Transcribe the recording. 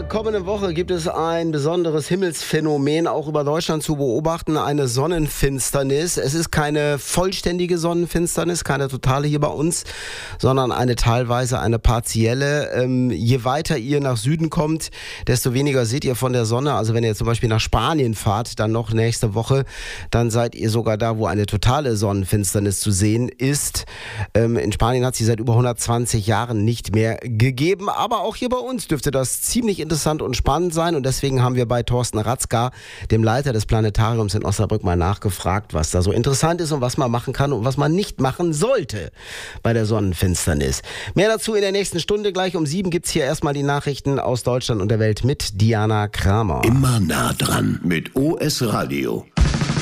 kommenden Woche gibt es ein besonderes Himmelsphänomen auch über Deutschland zu beobachten, eine Sonnenfinsternis. Es ist keine vollständige Sonnenfinsternis, keine totale hier bei uns, sondern eine teilweise, eine partielle. Je weiter ihr nach Süden kommt, desto weniger seht ihr von der Sonne. Also wenn ihr zum Beispiel nach Spanien fahrt, dann noch nächste Woche, dann seid ihr sogar da, wo eine totale Sonnenfinsternis zu sehen ist. In Spanien hat sie seit über 120 Jahren nicht mehr gegeben, aber auch hier bei uns dürfte das ziemlich interessant und spannend sein und deswegen haben wir bei Thorsten Ratzka, dem Leiter des Planetariums in Osnabrück, mal nachgefragt, was da so interessant ist und was man machen kann und was man nicht machen sollte bei der Sonnenfinsternis. Mehr dazu in der nächsten Stunde. Gleich um 7 gibt's hier erstmal die Nachrichten aus Deutschland und der Welt mit Diana Kramer. Immer nah dran mit OS Radio.